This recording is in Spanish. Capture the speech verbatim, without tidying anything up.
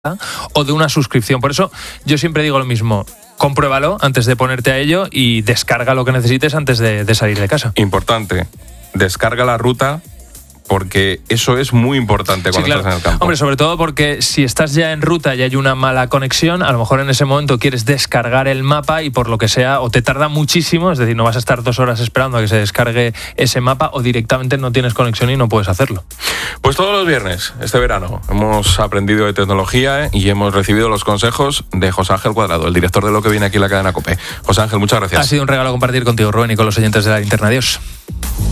o de una suscripción. Por eso yo siempre digo lo mismo: compruébalo antes de ponerte a ello y descarga lo que necesites antes de, de salir de casa. Importante, descarga la ruta, porque eso es muy importante cuando sí, claro. estás en el campo. Hombre, sobre todo porque si estás ya en ruta y hay una mala conexión, a lo mejor en ese momento quieres descargar el mapa y por lo que sea, o te tarda muchísimo, es decir, no vas a estar dos horas esperando a que se descargue ese mapa, o directamente no tienes conexión y no puedes hacerlo. Pues todos los viernes, este verano, hemos aprendido de tecnología y hemos recibido los consejos de José Ángel Cuadrado, el director de Lo que viene aquí en la cadena COPE. José Ángel, muchas gracias. Ha sido un regalo compartir contigo, Rubén, y con los oyentes de La Linterna. Adiós.